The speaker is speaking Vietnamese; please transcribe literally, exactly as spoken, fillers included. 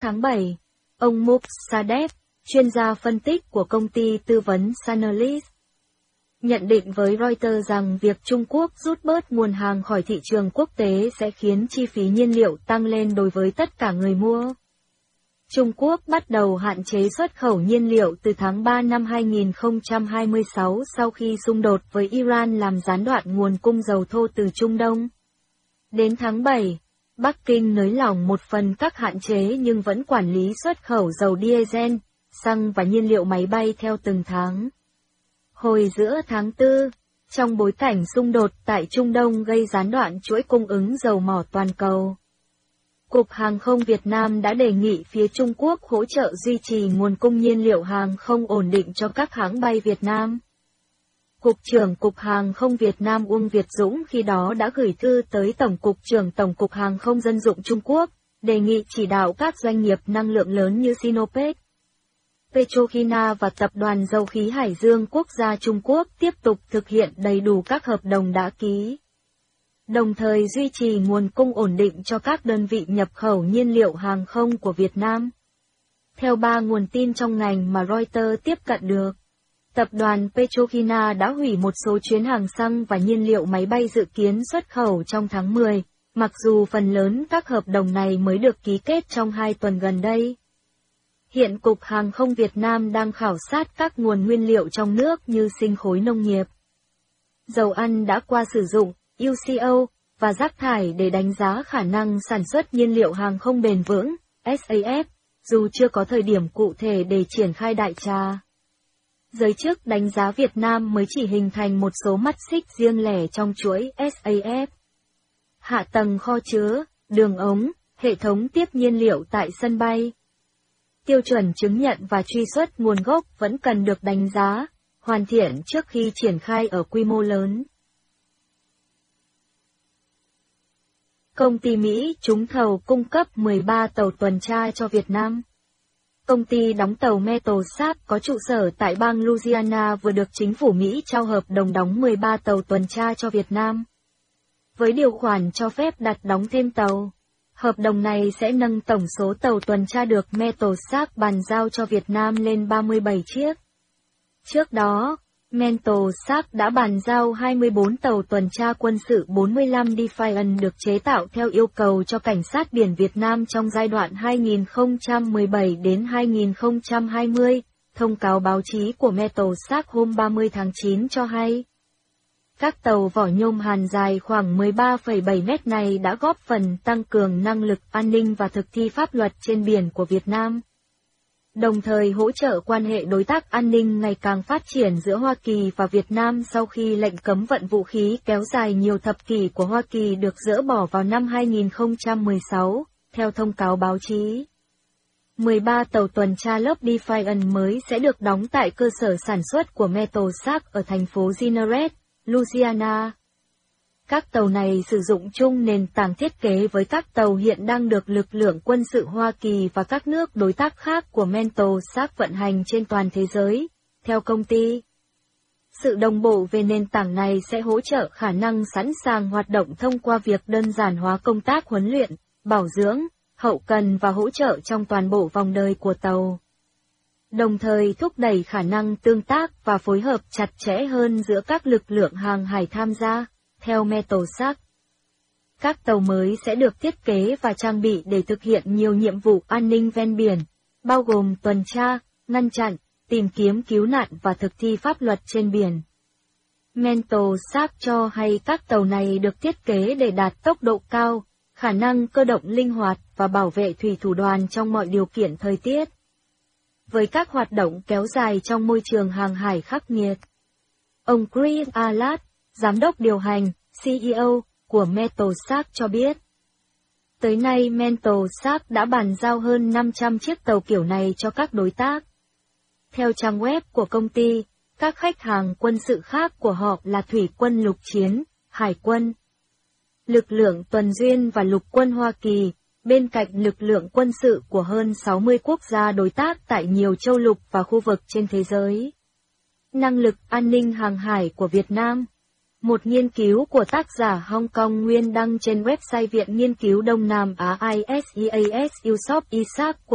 tháng bảy, ông Muk Sadev, chuyên gia phân tích của công ty tư vấn Sanalyst, nhận định với Reuters rằng việc Trung Quốc rút bớt nguồn hàng khỏi thị trường quốc tế sẽ khiến chi phí nhiên liệu tăng lên đối với tất cả người mua. Trung Quốc bắt đầu hạn chế xuất khẩu nhiên liệu từ tháng ba năm hai nghìn không trăm hai mươi sáu sau khi xung đột với Iran làm gián đoạn nguồn cung dầu thô từ Trung Đông. Đến tháng bảy, Bắc Kinh nới lỏng một phần các hạn chế nhưng vẫn quản lý xuất khẩu dầu diesel, xăng và nhiên liệu máy bay theo từng tháng. Hồi giữa tháng tư, trong bối cảnh xung đột tại Trung Đông gây gián đoạn chuỗi cung ứng dầu mỏ toàn cầu, Cục Hàng không Việt Nam đã đề nghị phía Trung Quốc hỗ trợ duy trì nguồn cung nhiên liệu hàng không ổn định cho các hãng bay Việt Nam. Cục trưởng Cục Hàng không Việt Nam Uông Việt Dũng khi đó đã gửi thư tới Tổng cục trưởng Tổng cục Hàng không Dân dụng Trung Quốc, đề nghị chỉ đạo các doanh nghiệp năng lượng lớn như Sinopec, Petrochina và Tập đoàn Dầu khí Hải dương Quốc gia Trung Quốc tiếp tục thực hiện đầy đủ các hợp đồng đã ký, đồng thời duy trì nguồn cung ổn định cho các đơn vị nhập khẩu nhiên liệu hàng không của Việt Nam. Theo ba nguồn tin trong ngành mà Reuters tiếp cận được, Tập đoàn Petrochina đã hủy một số chuyến hàng xăng và nhiên liệu máy bay dự kiến xuất khẩu trong tháng mười, mặc dù phần lớn các hợp đồng này mới được ký kết trong hai tuần gần đây. Hiện Cục Hàng không Việt Nam đang khảo sát các nguồn nguyên liệu trong nước như sinh khối nông nghiệp, dầu ăn đã qua sử dụng, u xê o, và rác thải để đánh giá khả năng sản xuất nhiên liệu hàng không bền vững, ét a ép, dù chưa có thời điểm cụ thể để triển khai đại trà. Giới chức đánh giá Việt Nam mới chỉ hình thành một số mắt xích riêng lẻ trong chuỗi ét a ép. Hạ tầng kho chứa, đường ống, hệ thống tiếp nhiên liệu tại sân bay. Tiêu chuẩn chứng nhận và truy xuất nguồn gốc vẫn cần được đánh giá, hoàn thiện trước khi triển khai ở quy mô lớn. Công ty Mỹ trúng thầu cung cấp mười ba tàu tuần tra cho Việt Nam. Công ty đóng tàu Metrosat có trụ sở tại bang Louisiana vừa được chính phủ Mỹ trao hợp đồng đóng mười ba tàu tuần tra cho Việt Nam. Với điều khoản cho phép đặt đóng thêm tàu, hợp đồng này sẽ nâng tổng số tàu tuần tra được Metrosat bàn giao cho Việt Nam lên ba mươi bảy chiếc. Trước đó, Metrosat đã bàn giao hai mươi bốn tàu tuần tra quân sự bốn mươi lăm Defiant được chế tạo theo yêu cầu cho Cảnh sát biển Việt Nam trong giai đoạn hai nghìn không trăm mười bảy đến hai nghìn không trăm hai mươi, thông cáo báo chí của Metrosat hôm ba mươi tháng chín cho hay. Các tàu vỏ nhôm hàn dài khoảng mười ba phẩy bảy mét này đã góp phần tăng cường năng lực an ninh và thực thi pháp luật trên biển của Việt Nam, đồng thời hỗ trợ quan hệ đối tác an ninh ngày càng phát triển giữa Hoa Kỳ và Việt Nam sau khi lệnh cấm vận vũ khí kéo dài nhiều thập kỷ của Hoa Kỳ được dỡ bỏ vào năm hai nghìn không trăm mười sáu, theo thông cáo báo chí. mười ba tàu tuần tra lớp Defiant mới sẽ được đóng tại cơ sở sản xuất của Metrosat ở thành phố Gineret, Louisiana. Các tàu này sử dụng chung nền tảng thiết kế với các tàu hiện đang được lực lượng quân sự Hoa Kỳ và các nước đối tác khác của Metrosat vận hành trên toàn thế giới, theo công ty. Sự đồng bộ về nền tảng này sẽ hỗ trợ khả năng sẵn sàng hoạt động thông qua việc đơn giản hóa công tác huấn luyện, bảo dưỡng, hậu cần và hỗ trợ trong toàn bộ vòng đời của tàu, đồng thời thúc đẩy khả năng tương tác và phối hợp chặt chẽ hơn giữa các lực lượng hàng hải tham gia, theo Metrosat. Các tàu mới sẽ được thiết kế và trang bị để thực hiện nhiều nhiệm vụ an ninh ven biển, bao gồm tuần tra, ngăn chặn, tìm kiếm cứu nạn và thực thi pháp luật trên biển. Metrosat cho hay các tàu này được thiết kế để đạt tốc độ cao, khả năng cơ động linh hoạt và bảo vệ thủy thủ đoàn trong mọi điều kiện thời tiết, với các hoạt động kéo dài trong môi trường hàng hải khắc nghiệt. Ông Chris Alat, Giám đốc điều hành, xê e ô, của Metrosat cho biết. Tới nay Metrosat đã bàn giao hơn năm trăm chiếc tàu kiểu này cho các đối tác. Theo trang web của công ty, các khách hàng quân sự khác của họ là Thủy quân lục chiến, Hải quân, lực lượng tuần duyên và lục quân Hoa Kỳ, bên cạnh lực lượng quân sự của hơn sáu mươi quốc gia đối tác tại nhiều châu lục và khu vực trên thế giới. Năng lực an ninh hàng hải của Việt Nam. Một nghiên cứu của tác giả Hong Kong nguyên đăng trên website Viện Nghiên cứu Đông Nam Á i ét e a ét u ét o pê i ét a xê của